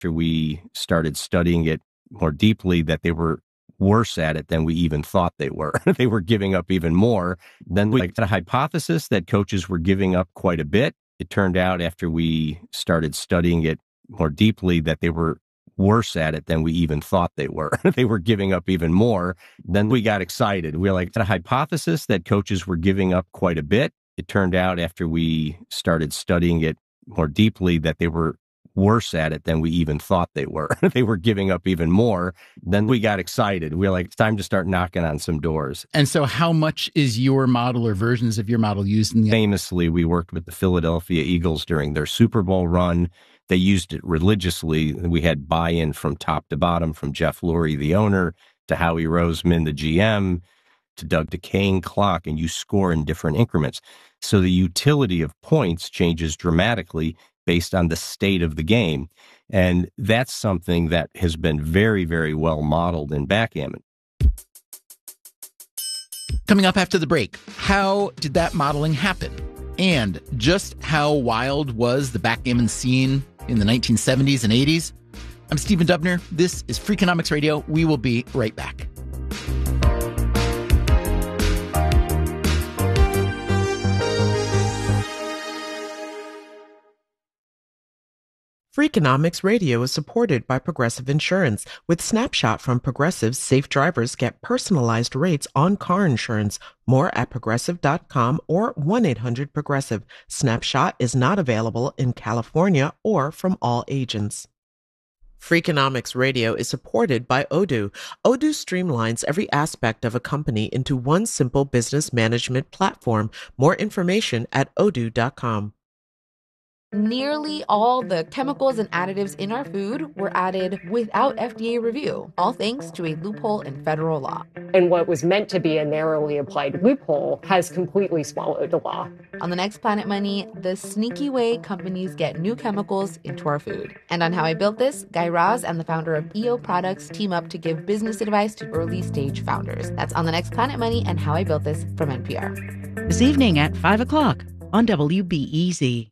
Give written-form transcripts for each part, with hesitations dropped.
after we started studying it more deeply that they were worse at it than we even thought they were. They were giving up even more. Then we had a hypothesis that coaches were giving up quite a bit. It turned out after we started studying it more deeply that they were worse at it than we even thought they were. They were giving up even more. Then we got excited. We had a hypothesis that coaches were giving up quite a bit. It turned out after we started studying it more deeply that they were worse at it than we even thought they were. They were giving up even more. Then we got excited. We were like, it's time to start knocking on some doors. And so how much is your model or versions of your model used in the... Famously, we worked with the Philadelphia Eagles during their Super Bowl run. They used it religiously. We had buy-in from top to bottom, from Jeff Lurie, the owner, to Howie Roseman, the GM, to Doug DeCane clock, and you score in different increments. So the utility of points changes dramatically based on the state of the game. And that's something that has been very, very well modeled in backgammon. Coming up after the break, how did that modeling happen? And just how wild was the backgammon scene in the 1970s and 80s? I'm Stephen Dubner. This is Freakonomics Radio. We will be right back. Freakonomics Radio is supported by Progressive Insurance. With Snapshot from Progressive, safe drivers get personalized rates on car insurance. More at Progressive.com or 1-800-PROGRESSIVE. Snapshot is not available in California or from all agents. Freakonomics Radio is supported by Odoo. Odoo streamlines every aspect of a company into one simple business management platform. More information at odoo.com. Nearly all the chemicals and additives in our food were added without FDA review, all thanks to a loophole in federal law. And what was meant to be a narrowly applied loophole has completely swallowed the law. On the next Planet Money, the sneaky way companies get new chemicals into our food. And on How I Built This, Guy Raz and the founder of EO Products team up to give business advice to early-stage founders. That's on the next Planet Money and How I Built This from NPR. This evening at 5 o'clock on WBEZ.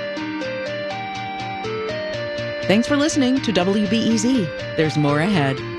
Thanks for listening to WBEZ. There's more ahead.